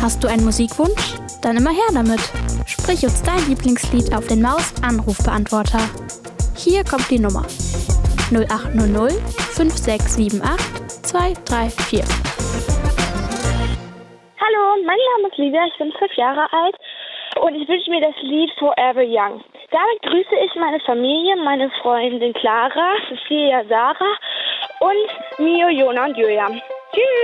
Hast du einen Musikwunsch? Dann immer her damit. Sprich uns dein Lieblingslied auf den Maus-Anrufbeantworter. Hier kommt die Nummer: 0800 5678 234. Hallo, mein Name ist Lydia, ich bin 5 Jahre alt und ich wünsche mir das Lied Forever Young. Damit grüße ich meine Familie, meine Freundin Clara, Cecilia, Sarah und Mio, Jona und Julia. Tschüss!